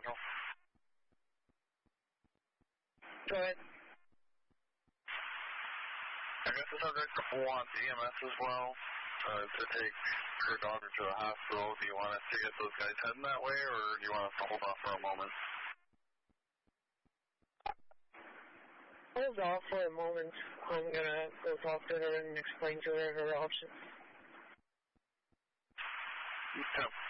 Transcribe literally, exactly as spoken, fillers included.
vehicle? Go ahead. I guess the subject wants E M S as well uh, to take her daughter to the hospital. Do you want us to get those guys heading that way, or do you want us to hold off for a moment? Hold off for a moment. I'm going to go talk to her and explain to her her options. Yep.